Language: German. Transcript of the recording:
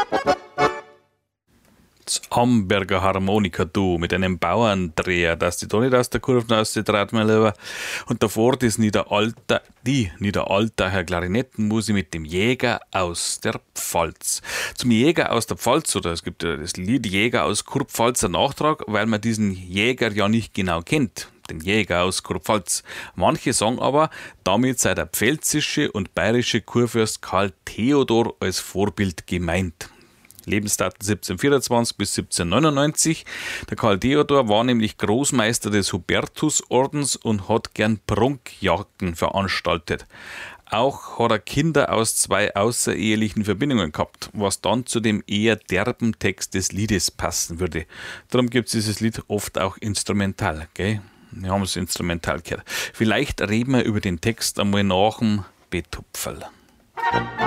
Das Amberger Harmonika-Duo mit einem Bauerndreher, dass die da nicht aus der Kurve rausgetraut, mein Lieber. Und davor die Niederaltacher Klarinettenmusik mit dem Jäger aus der Pfalz. Zum Jäger aus der Pfalz, oder es gibt ja das Lied Jäger aus Kurpfalz, ein Nachtrag, weil man diesen Jäger ja nicht genau kennt. Den Jäger aus Kurpfalz. Manche sagen aber, damit sei der pfälzische und bayerische Kurfürst Karl Theodor als Vorbild gemeint. Lebensdaten 1724 bis 1799. Der Karl Theodor war nämlich Großmeister des Hubertusordens und hat gern Prunkjagden veranstaltet. Auch hat er Kinder aus 2 außerehelichen Verbindungen gehabt, was dann zu dem eher derben Text des Liedes passen würde. Darum gibt es dieses Lied oft auch instrumental, gell? Wir haben es instrumental gehört. Vielleicht reden wir über den Text einmal nach dem Betupferl.